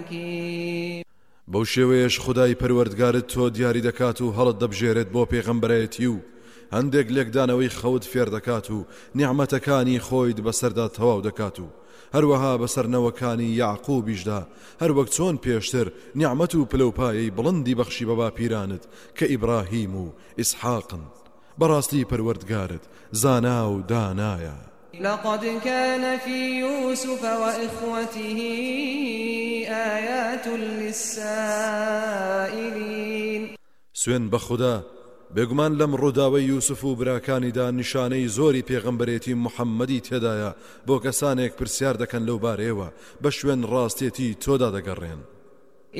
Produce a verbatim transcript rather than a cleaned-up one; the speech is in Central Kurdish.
بەو شێوەیەش خودای پەروەردگارت تۆ دیاری دەکات و هەڵت دەبژێرێت بۆ پێغەمبەرەتی و هەندێک لێکدانەوەی خەوت فێر دەکات و نیعمەتەکانی خۆیت بەسەردا تەواو دەکات و هەروەها بەسەرنەوەکانی یاعقوبیشدا هەر وەک چۆن پێشتر نیعمەت و پلەپایەی بڵندی بەخشی بە باپیرانت کە ئیبراهیم و ئیسحاقن. بەڕاستی پەروەردگارت زانا و دانایە. لقد كان في يوسف وإخوته آيات للسائلين. سوێن بە خوددا بێگومان لەم ڕووداوەی یوسف و براکانیدا نیشانەی زۆری پێغەمبەرێتی محەممەدی تێدایە بۆ کەسانێک پرسیار دەکەن لەو بارەیەوە بە شوێن ڕاستێتی تۆدا دەگەڕێن.